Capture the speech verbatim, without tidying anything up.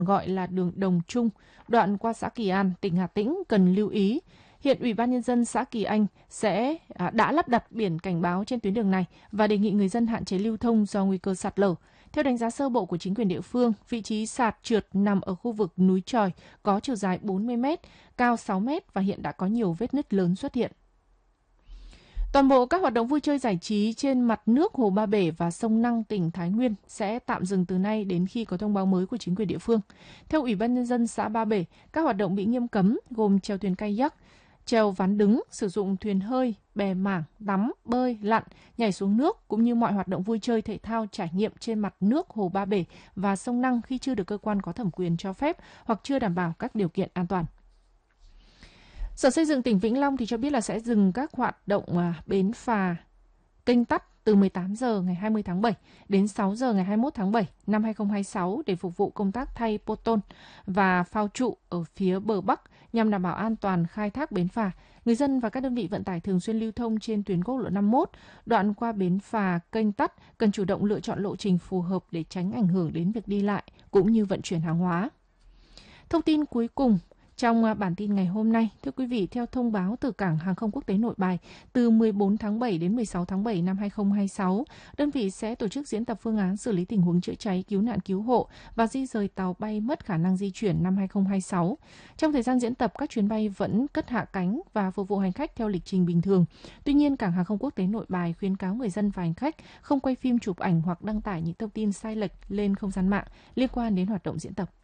gọi là đường Đồng Trung, đoạn qua xã Kỳ An, tỉnh Hà Tĩnh cần lưu ý. Hiện Ủy ban Nhân dân xã Kỳ Anh sẽ à, đã lắp đặt biển cảnh báo trên tuyến đường này và đề nghị người dân hạn chế lưu thông do nguy cơ sạt lở. Theo đánh giá sơ bộ của chính quyền địa phương, vị trí sạt trượt nằm ở khu vực núi Chòi, có chiều dài bốn mươi mét, cao sáu mét và hiện đã có nhiều vết nứt lớn xuất hiện. Toàn bộ các hoạt động vui chơi giải trí trên mặt nước Hồ Ba Bể và sông Năng, tỉnh Thái Nguyên sẽ tạm dừng từ nay đến khi có thông báo mới của chính quyền địa phương. Theo Ủy ban Nhân dân xã Ba Bể, các hoạt động bị nghiêm cấm gồm chèo thuyền kayak, chèo ván đứng, sử dụng thuyền hơi, bè mảng, tắm, bơi, lặn, nhảy xuống nước cũng như mọi hoạt động vui chơi thể thao trải nghiệm trên mặt nước Hồ Ba Bể và sông Năng khi chưa được cơ quan có thẩm quyền cho phép hoặc chưa đảm bảo các điều kiện an toàn. Sở Xây dựng tỉnh Vĩnh Long thì cho biết là sẽ dừng các hoạt động à, bến phà, kênh tắt từ mười tám giờ ngày hai mươi tháng bảy đến sáu giờ ngày hai mươi mốt tháng bảy năm hai nghìn không trăm hai mươi sáu để phục vụ công tác thay ponton và phao trụ ở phía bờ Bắc nhằm đảm bảo an toàn khai thác bến phà. Người dân và các đơn vị vận tải thường xuyên lưu thông trên tuyến quốc lộ năm mươi mốt, đoạn qua bến phà kênh tắt cần chủ động lựa chọn lộ trình phù hợp để tránh ảnh hưởng đến việc đi lại cũng như vận chuyển hàng hóa. Thông tin cuối cùng trong bản tin ngày hôm nay, thưa quý vị, theo thông báo từ Cảng Hàng không Quốc tế Nội Bài, từ mười bốn tháng bảy đến mười sáu tháng bảy năm hai nghìn không trăm hai mươi sáu, đơn vị sẽ tổ chức diễn tập phương án xử lý tình huống chữa cháy, cứu nạn cứu hộ và di rời tàu bay mất khả năng di chuyển năm hai nghìn không trăm hai mươi sáu. Trong thời gian diễn tập, các chuyến bay vẫn cất hạ cánh và phục vụ hành khách theo lịch trình bình thường. Tuy nhiên, Cảng Hàng không Quốc tế Nội Bài khuyến cáo người dân và hành khách không quay phim, chụp ảnh hoặc đăng tải những thông tin sai lệch lên không gian mạng liên quan đến hoạt động diễn tập.